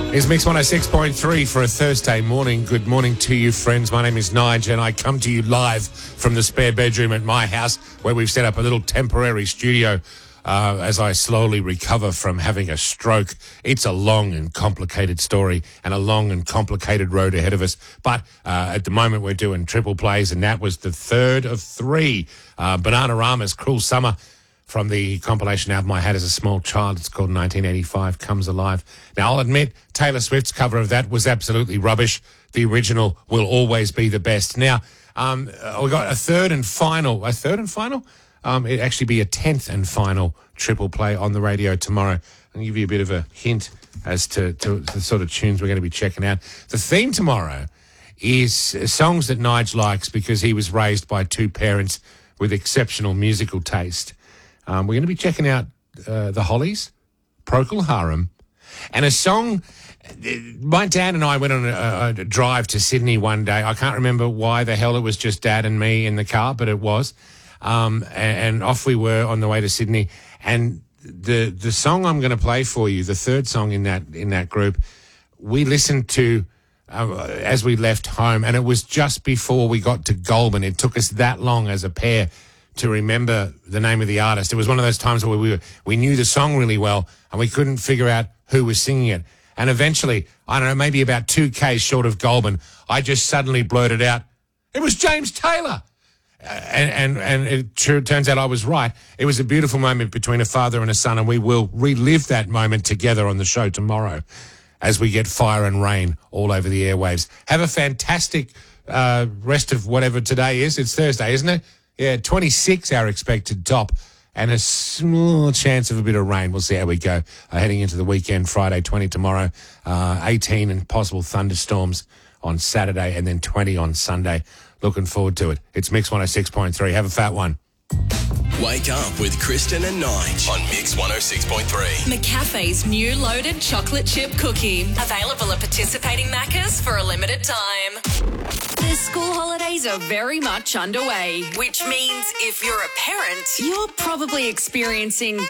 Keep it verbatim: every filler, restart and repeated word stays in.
It's Mix one oh six point three for a Thursday morning. Good morning to you, friends. My name is Nigel, and I come to you live from the spare bedroom at my house, where we've set up a little temporary studio uh, as I slowly recover from having a stroke. It's a long and complicated story and a long and complicated road ahead of us. But uh, at the moment, we're doing triple plays, and that was the third of three. Uh, Bananarama's Cruel Summer, from the compilation album I had as a small child. It's called nineteen eighty-five, Comes Alive. Now, I'll admit, Taylor Swift's cover of that was absolutely rubbish. The original will always be the best. Now, um, we got a third and final, a third and final? Um, it'd actually be a tenth and final triple play on the radio tomorrow. I'll give you a bit of a hint as to, to the sort of tunes we're going to be checking out. The theme tomorrow is songs that Nige likes because he was raised by two parents with exceptional musical taste. Um, we're going to be checking out uh, the Hollies, Procol Harum, and a song. My dad and I went on a, a drive to Sydney one day. I can't remember why the hell it was just Dad and me in the car, but it was. Um, and, and off we were on the way to Sydney. And the the song I'm going to play for you, the third song in that in that group, we listened to uh, as we left home, and it was just before we got to Goulburn. It took us that long as a pair to remember the name of the artist. It was one of those times where we were, we knew the song really well and we couldn't figure out who was singing it. And eventually, I don't know, maybe about two Ks short of Goulburn, I just suddenly blurted out, it was James Taylor. Uh, and, and, and it tr- turns out I was right. It was a beautiful moment between a father and a son, and we will relive that moment together on the show tomorrow as we get Fire and Rain all over the airwaves. Have a fantastic uh, rest of whatever today is. It's Thursday, isn't it? Yeah, twenty-six our expected top, and a small chance of a bit of rain. We'll see how we go uh, heading into the weekend. Friday, twenty tomorrow, uh, eighteen and possible thunderstorms on Saturday, and then twenty on Sunday. Looking forward to it. It's Mix one oh six point three. Have a fat one. Wake up with Kristen and Nige on Mix one oh six point three. McCafe's new loaded chocolate chip cookie. Available at participating Maccas for a limited time. The school holidays are very much underway, which means if you're a parent, you're probably experiencing